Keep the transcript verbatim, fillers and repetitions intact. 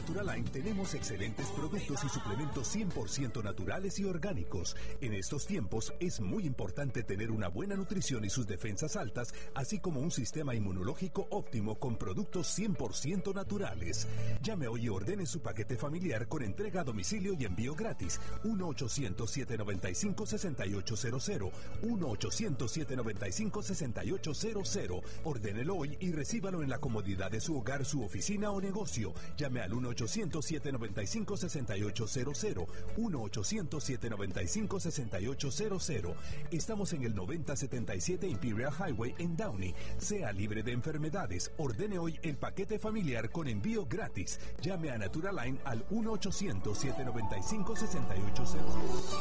Naturaline tenemos excelentes productos y suplementos cien por ciento naturales y orgánicos. En estos tiempos es muy importante tener una buena nutrición y sus defensas altas, así como un sistema inmunológico óptimo con productos cien por ciento naturales. Llame hoy y ordene su paquete familiar con entrega a domicilio y envío gratis. uno ochocientos, siete noventa y cinco, sesenta y ocho cero cero. uno ochocientos, siete noventa y cinco, sesenta y ocho cero cero. Ordénelo hoy y recíbalo en la comodidad de su hogar, su oficina o negocio. Llame al uno ochocientos, siete noventa y cinco, sesenta y ocho cero cero. uno ochocientos, siete noventa y cinco, sesenta y ocho cero cero. Estamos en el noventa setenta y siete Imperial Highway en Downey. Sea libre de enfermedades. Ordene hoy el paquete familiar con envío gratis. Llame a Naturaline al uno ochocientos, siete noventa y cinco, sesenta y ocho cero cero.